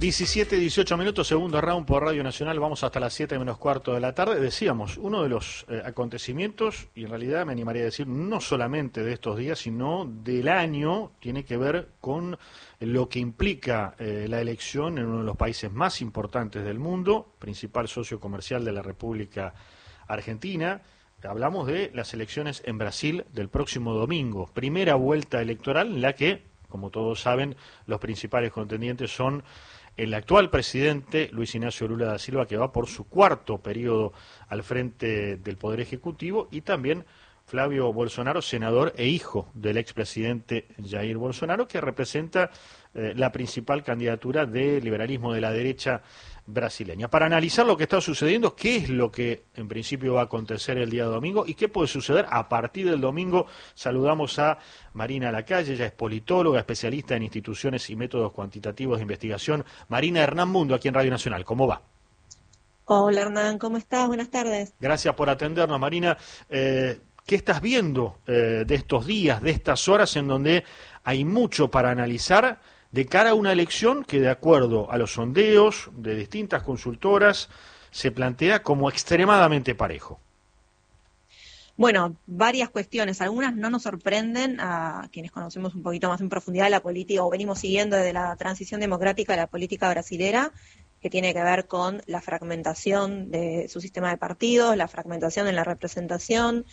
17, 18 minutos, segundo round por Radio Nacional, vamos hasta las 7 menos cuarto de la tarde. Decíamos, uno de los acontecimientos, y en realidad me animaría a decir, no solamente de estos días, sino del año, tiene que ver con lo que implica la elección en uno de los países más importantes del mundo, principal socio comercial de la República Argentina. Hablamos de las elecciones en Brasil del próximo domingo, primera vuelta electoral en la que, como todos saben, los principales contendientes son el actual presidente Luis Ignacio Lula da Silva, que va por su cuarto periodo al frente del Poder Ejecutivo, y también Flavio Bolsonaro, senador e hijo del expresidente Jair Bolsonaro, que representa la principal candidatura del liberalismo de la derecha brasileña. Para analizar lo que está sucediendo, qué es lo que en principio va a acontecer el día domingo y qué puede suceder a partir del domingo, saludamos a Marina Lacalle. Ella es politóloga, especialista en instituciones y métodos cuantitativos de investigación. Marina, Hernán Mundo, aquí en Radio Nacional, ¿cómo va? Hola Hernán, ¿cómo estás? Buenas tardes. Gracias por atendernos, Marina. ¿Qué estás viendo de estos días, de estas horas en donde hay mucho para analizar de cara a una elección que, de acuerdo a los sondeos de distintas consultoras, se plantea como extremadamente parejo? Bueno, varias cuestiones. Algunas no nos sorprenden a quienes conocemos un poquito más en profundidad la política o venimos siguiendo desde la transición democrática a la política brasilera, que tiene que ver con la fragmentación de su sistema de partidos, la fragmentación en la representación,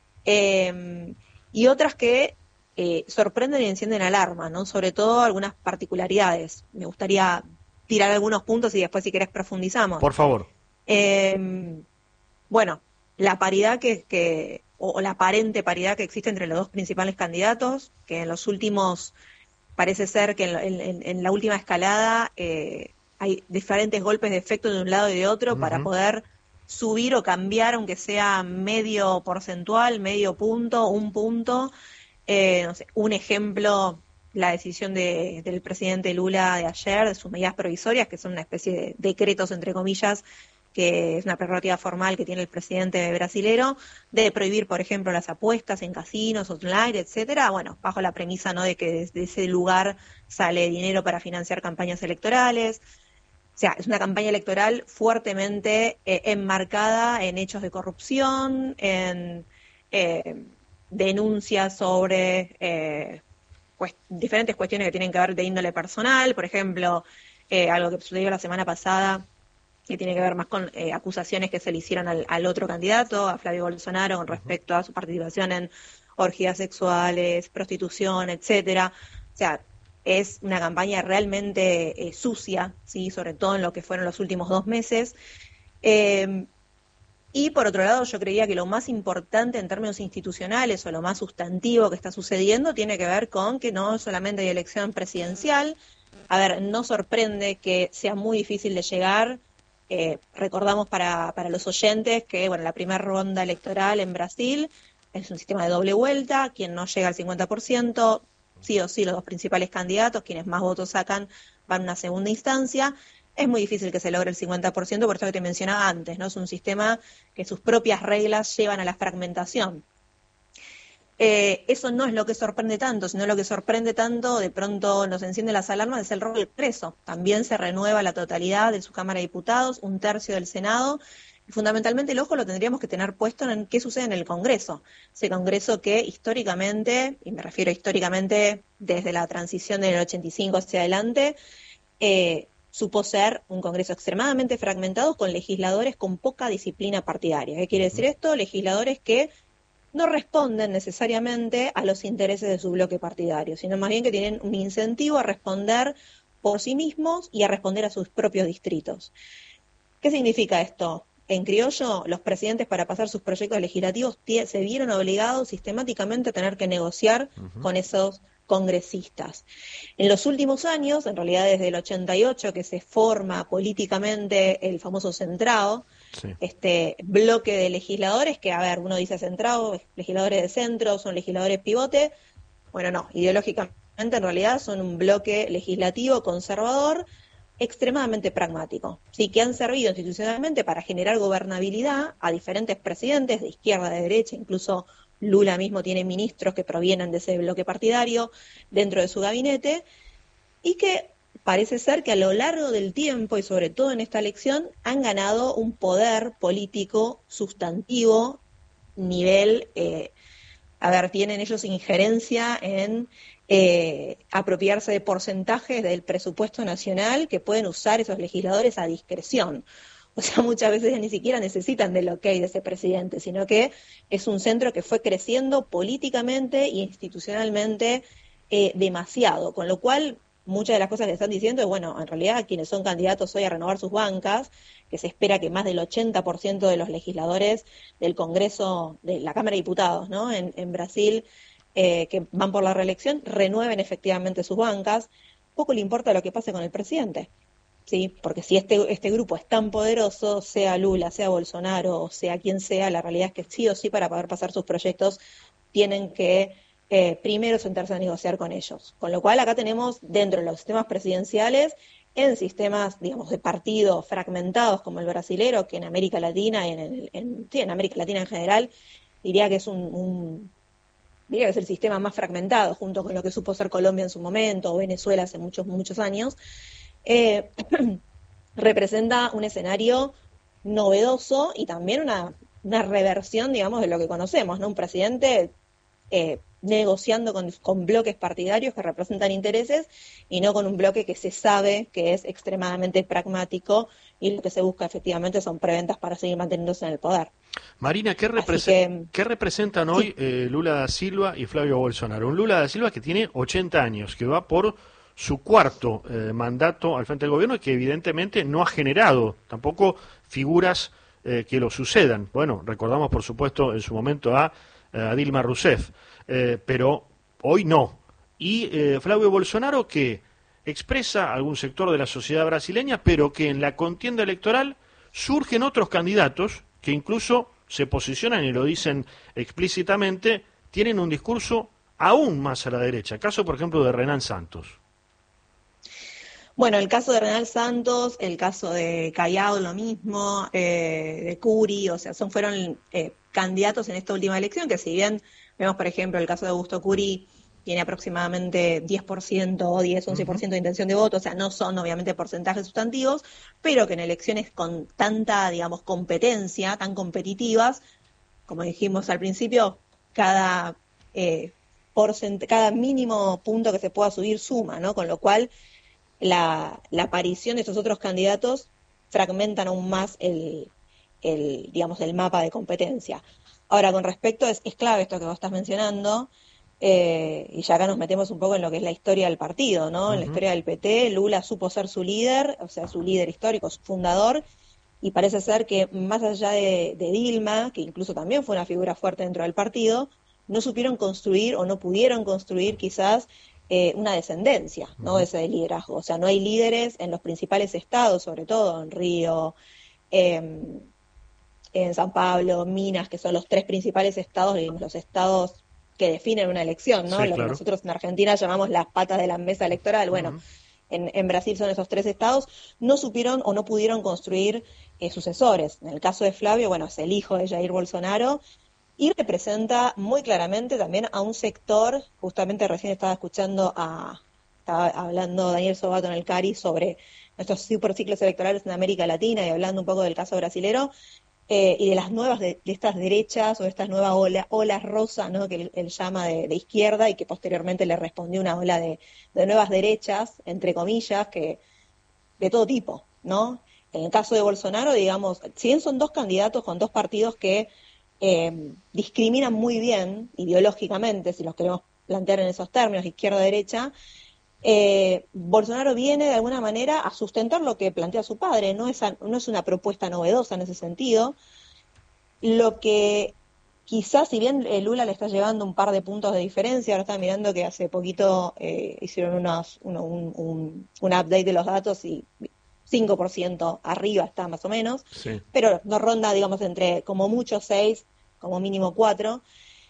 y otras que sorprenden y encienden alarma, ¿no? Sobre todo algunas particularidades. Me gustaría tirar algunos puntos y después, si querés, profundizamos. Por favor. Bueno, la paridad o la aparente paridad que existe entre los dos principales candidatos, que en los últimos, parece ser que en la última escalada hay diferentes golpes de efecto de un lado y de otro para poder subir o cambiar, aunque sea medio porcentual, medio punto, un punto. No sé, un ejemplo, la decisión del presidente Lula de ayer, de sus medidas provisorias, que son una especie de decretos, entre comillas, que es una prerrogativa formal que tiene el presidente brasilero, de prohibir, por ejemplo, las apuestas en casinos, online, etcétera. Bueno, bajo la premisa, ¿no?, de que desde ese lugar sale dinero para financiar campañas electorales. O sea, es una campaña electoral fuertemente enmarcada en hechos de corrupción, en denuncias sobre diferentes cuestiones que tienen que ver de índole personal. Por ejemplo, algo que sucedió la semana pasada, que tiene que ver más con acusaciones que se le hicieron al otro candidato, a Flavio Bolsonaro, con respecto a su participación en orgías sexuales, prostitución, etcétera. O sea, es una campaña realmente sucia, ¿sí?, sobre todo en lo que fueron los últimos 2 meses. Y por otro lado, yo creía que lo más importante en términos institucionales o lo más sustantivo que está sucediendo tiene que ver con que no solamente hay elección presidencial. A ver, no sorprende que sea muy difícil de llegar. Recordamos para los oyentes que, bueno, la primera ronda electoral en Brasil es un sistema de doble vuelta. Quien no llega al 50%, sí o sí los dos principales candidatos, quienes más votos sacan, van a una segunda instancia. Es muy difícil que se logre el 50%, por eso que te mencionaba antes, ¿no? Es un sistema que sus propias reglas llevan a la fragmentación. Eso no es lo que sorprende tanto, sino lo que sorprende tanto, de pronto nos enciende las alarmas, es el rol del Congreso. También se renueva la totalidad de su Cámara de Diputados, 1/3 del Senado, y fundamentalmente el ojo lo tendríamos que tener puesto en qué sucede en el Congreso. Ese Congreso que históricamente, y me refiero históricamente desde la transición del 85 hacia adelante, supo ser un Congreso extremadamente fragmentado, con legisladores con poca disciplina partidaria. ¿Qué quiere decir esto? Legisladores que no responden necesariamente a los intereses de su bloque partidario, sino más bien que tienen un incentivo a responder por sí mismos y a responder a sus propios distritos. ¿Qué significa esto? En criollo, los presidentes, para pasar sus proyectos legislativos, se vieron obligados sistemáticamente a tener que negociar con esos congresistas. En los últimos años, en realidad desde el 88, que se forma políticamente el famoso centrado, sí, este bloque de legisladores que, a ver, uno dice centrado, legisladores de centro, son legisladores pivote. Bueno, no, ideológicamente en realidad son un bloque legislativo conservador extremadamente pragmático, sí, que han servido institucionalmente para generar gobernabilidad a diferentes presidentes de izquierda, de derecha, incluso Lula mismo tiene ministros que provienen de ese bloque partidario dentro de su gabinete, y que parece ser que a lo largo del tiempo, y sobre todo en esta elección, han ganado un poder político sustantivo, nivel, tienen ellos injerencia en apropiarse de porcentajes del presupuesto nacional que pueden usar esos legisladores a discreción. O sea, muchas veces ni siquiera necesitan del ok de ese presidente, sino que es un centro que fue creciendo políticamente e institucionalmente demasiado, con lo cual muchas de las cosas que están diciendo es, bueno, en realidad quienes son candidatos hoy a renovar sus bancas, que se espera que más del 80% de los legisladores del Congreso, de la Cámara de Diputados, ¿no?, en Brasil, que van por la reelección, renueven efectivamente sus bancas, poco le importa lo que pase con el presidente. Sí, porque si este grupo es tan poderoso, sea Lula, sea Bolsonaro, o sea quien sea, la realidad es que sí o sí para poder pasar sus proyectos tienen que primero sentarse a negociar con ellos. Con lo cual acá tenemos dentro de los sistemas presidenciales, en sistemas, digamos, de partidos fragmentados como el brasilero, que en América Latina y en América Latina en general, diría que es diría que es el sistema más fragmentado, junto con lo que supo ser Colombia en su momento, o Venezuela hace muchos años. Representa un escenario novedoso y también una reversión, digamos, de lo que conocemos, ¿no? Un presidente negociando con bloques partidarios que representan intereses y no con un bloque que se sabe que es extremadamente pragmático y lo que se busca efectivamente son preventas para seguir manteniéndose en el poder. Marina, ¿qué representan hoy Lula da Silva y Flavio Bolsonaro? Un Lula da Silva que tiene 80 años, que va por su cuarto mandato al frente del gobierno y que evidentemente no ha generado tampoco figuras que lo sucedan. Bueno, recordamos por supuesto en su momento a Dilma Rousseff, pero hoy no. Y Flavio Bolsonaro, que expresa algún sector de la sociedad brasileña, pero que en la contienda electoral surgen otros candidatos que incluso se posicionan y lo dicen explícitamente, tienen un discurso aún más a la derecha. Caso, por ejemplo, de Renan Santos. Bueno, el caso de Renan Santos, el caso de Callao, lo mismo, de Curi, o sea, fueron candidatos en esta última elección, que si bien vemos, por ejemplo, el caso de Augusto Curi, tiene aproximadamente 10% o 11% de intención de voto, o sea, no son obviamente porcentajes sustantivos, pero que en elecciones con tanta, digamos, competencia, tan competitivas, como dijimos al principio, cada mínimo punto que se pueda subir suma, ¿no? Con lo cual la aparición de esos otros candidatos fragmentan aún más digamos, el mapa de competencia. Ahora, con respecto, es clave esto que vos estás mencionando, y ya acá nos metemos un poco en lo que es la historia del partido, ¿no? En la historia del PT, Lula supo ser su líder, o sea, su líder histórico, su fundador, y parece ser que más allá de Dilma, que incluso también fue una figura fuerte dentro del partido, no supieron construir o no pudieron construir quizás una descendencia, ¿no?, de ese liderazgo. O sea, no hay líderes en los principales estados, sobre todo en Río, en San Pablo, Minas, que son los tres principales estados, digamos, los estados que definen una elección, ¿no? Sí, lo que nosotros en Argentina llamamos las patas de la mesa electoral. Bueno, en Brasil son esos tres estados, no supieron o no pudieron construir sucesores. En el caso de Flavio, bueno, es el hijo de Jair Bolsonaro, y representa muy claramente también a un sector, justamente recién estaba hablando Daniel Sobato en el CARI sobre nuestros superciclos electorales en América Latina y hablando un poco del caso brasilero, y de las nuevas, de estas derechas o de estas nuevas olas rosas, ¿no?, que él llama de izquierda y que posteriormente le respondió una ola de nuevas derechas, entre comillas, que de todo tipo, ¿no? En el caso de Bolsonaro, digamos, si bien son dos candidatos con dos partidos que discriminan muy bien ideológicamente, si los queremos plantear en esos términos, izquierda-derecha, Bolsonaro viene de alguna manera a sustentar lo que plantea su padre, no es una propuesta novedosa en ese sentido. Lo que quizás, si bien Lula le está llevando un par de puntos de diferencia, ahora estaba mirando que hace poquito hicieron un update de los datos y 5% arriba está más o menos, sí, pero no ronda, digamos, entre como mucho 6, como mínimo 4.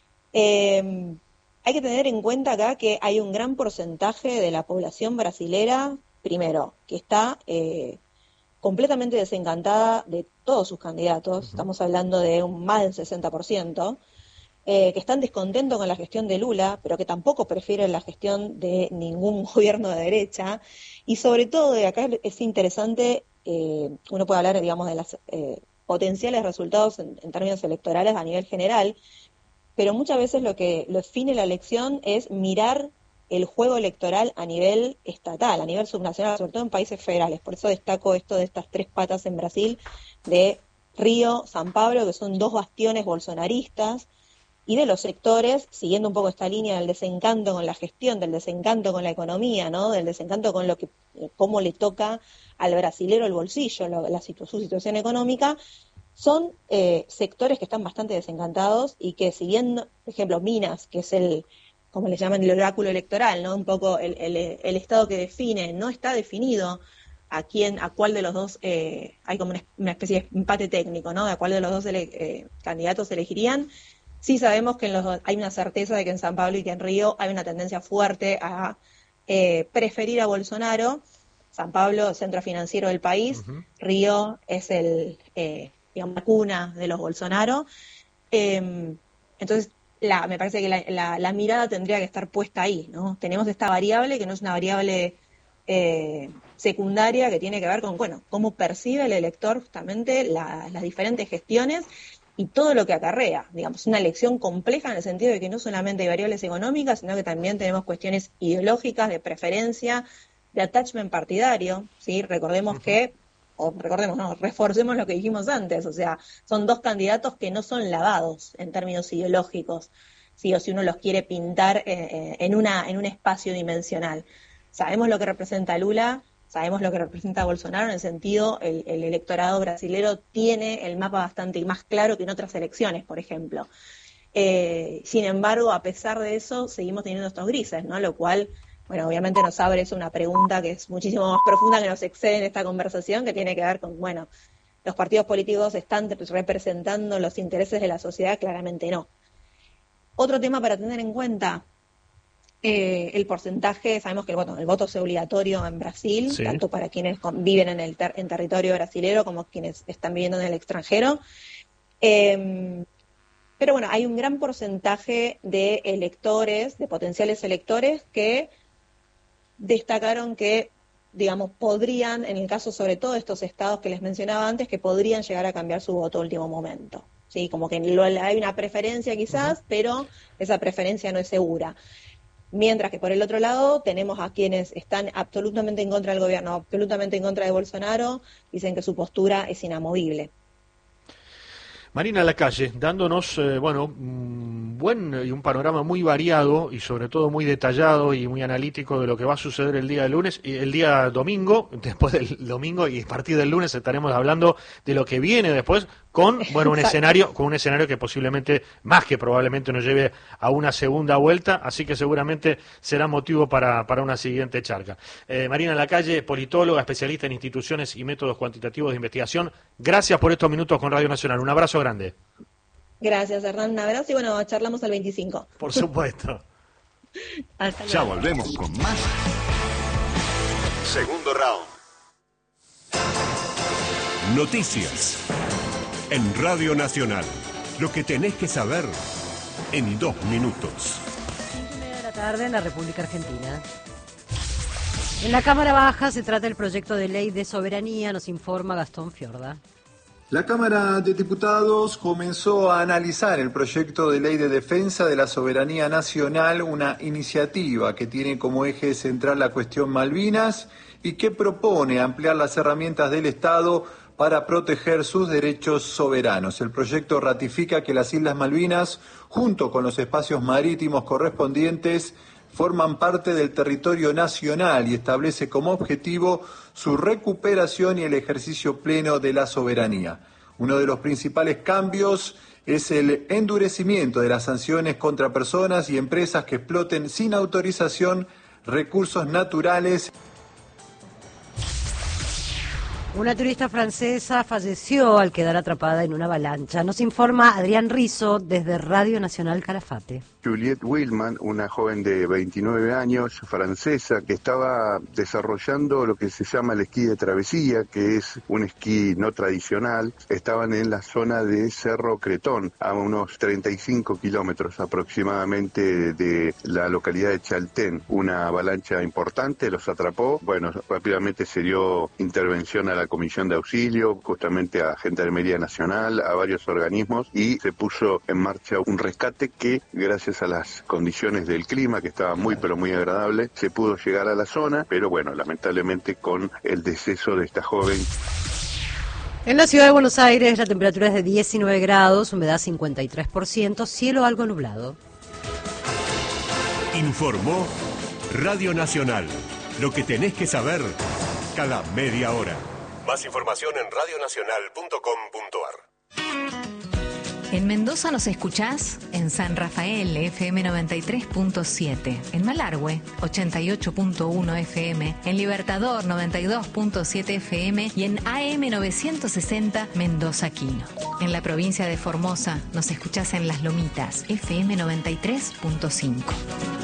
Hay que tener en cuenta acá que hay un gran porcentaje de la población brasilera, primero, que está completamente desencantada de todos sus candidatos, estamos hablando de más del 60%, que están descontentos con la gestión de Lula, pero que tampoco prefieren la gestión de ningún gobierno de derecha. Y sobre todo, de acá es interesante, uno puede hablar, digamos, de los potenciales resultados en términos electorales a nivel general, pero muchas veces lo que lo define la elección es mirar el juego electoral a nivel estatal, a nivel subnacional, sobre todo en países federales. Por eso destaco esto de estas tres patas en Brasil, de Río, San Pablo, que son dos bastiones bolsonaristas, y de los sectores, siguiendo un poco esta línea del desencanto con la gestión, del desencanto con la economía, ¿no? Del desencanto con lo que, cómo le toca al brasilero el bolsillo, su situación económica, son sectores que están bastante desencantados y que, si bien, por ejemplo, Minas, que es como le llaman, el oráculo electoral, ¿no? Un poco el estado que define, no está definido a cuál de los dos, hay como una especie de empate técnico, ¿no? De a cuál de los dos candidatos elegirían. Sí sabemos que hay una certeza de que en San Pablo y que en Río hay una tendencia fuerte a preferir a Bolsonaro. San Pablo, centro financiero del país, Río es digamos, la cuna de los Bolsonaro. Entonces, me parece que la mirada tendría que estar puesta ahí, ¿no? Tenemos esta variable que no es una variable secundaria, que tiene que ver con, bueno, cómo percibe el elector justamente las diferentes gestiones y todo lo que acarrea. Digamos, una elección compleja en el sentido de que no solamente hay variables económicas, sino que también tenemos cuestiones ideológicas, de preferencia, de attachment partidario, ¿sí? Reforcemos lo que dijimos antes, o sea, son dos candidatos que no son lavados en términos ideológicos, ¿sí? O si uno los quiere pintar en un espacio dimensional. Sabemos lo que representa Lula, sabemos lo que representa Bolsonaro, en el sentido, el electorado brasilero tiene el mapa bastante más claro que en otras elecciones, por ejemplo. Sin embargo, a pesar de eso, seguimos teniendo estos grises, ¿no? Lo cual, bueno, obviamente nos abre eso una pregunta que es muchísimo más profunda, que nos excede en esta conversación, que tiene que ver con, bueno, ¿los partidos políticos están representando los intereses de la sociedad? Claramente no. Otro tema para tener en cuenta, el porcentaje, sabemos que el voto es obligatorio en Brasil, sí, tanto para quienes viven en territorio brasilero como quienes están viviendo en el extranjero. Pero bueno, hay un gran porcentaje de electores, de potenciales electores, que destacaron que, digamos, podrían, en el caso sobre todo de estos estados que les mencionaba antes, que podrían llegar a cambiar su voto a último momento. Sí, como que hay una preferencia quizás, pero esa preferencia no es segura. Mientras que por el otro lado tenemos a quienes están absolutamente en contra del gobierno, absolutamente en contra de Bolsonaro, dicen que su postura es inamovible. Marina Lacalle, dándonos un panorama muy variado y sobre todo muy detallado y muy analítico de lo que va a suceder el día lunes y el día domingo. Después del domingo y a partir del lunes estaremos hablando de lo que viene después con un escenario que posiblemente, más que probablemente, nos lleve a una segunda vuelta, así que seguramente será motivo para una siguiente charla. Marina Lacalle, politóloga, especialista en instituciones y métodos cuantitativos de investigación, gracias por estos minutos con Radio Nacional. Un abrazo grande. Gracias, Hernán. Un abrazo y bueno, charlamos al 25. Por supuesto. Hasta luego. Ya volvemos con más. Segundo round. Noticias. En Radio Nacional. Lo que tenés que saber en 2 minutos. 5:30 de la tarde en la República Argentina. En la Cámara Baja se trata el proyecto de ley de soberanía, nos informa Gastón Fiorda. La Cámara de Diputados comenzó a analizar el proyecto de ley de defensa de la soberanía nacional, una iniciativa que tiene como eje central la cuestión Malvinas y que propone ampliar las herramientas del Estado para proteger sus derechos soberanos. El proyecto ratifica que las Islas Malvinas, junto con los espacios marítimos correspondientes, forman parte del territorio nacional y establece como objetivo su recuperación y el ejercicio pleno de la soberanía. Uno de los principales cambios es el endurecimiento de las sanciones contra personas y empresas que exploten sin autorización recursos naturales. Una turista francesa falleció al quedar atrapada en una avalancha. Nos informa Adrián Rizzo desde Radio Nacional Calafate. Juliette Willman, una joven de 29 años, francesa, que estaba desarrollando lo que se llama el esquí de travesía, que es un esquí no tradicional. Estaban en la zona de Cerro Cretón, a unos 35 kilómetros aproximadamente de la localidad de Chaltén. Una avalancha importante los atrapó. Bueno, rápidamente se dio intervención a la Comisión de Auxilio, justamente a Gendarmería Nacional, a varios organismos, y se puso en marcha un rescate que, gracias a las condiciones del clima, que estaba muy pero muy agradable, se pudo llegar a la zona, pero bueno, lamentablemente con el deceso de esta joven. En la ciudad de Buenos Aires la temperatura es de 19 grados, humedad 53%, cielo algo nublado. Informó Radio Nacional. Lo que tenés que saber cada media hora. Más información en radionacional.com.ar. En Mendoza nos escuchás en San Rafael, FM 93.7, en Malargüe, 88.1 FM, en Libertador, 92.7 FM y en AM 960 Mendoza Quino. En la provincia de Formosa nos escuchás en Las Lomitas, FM 93.5.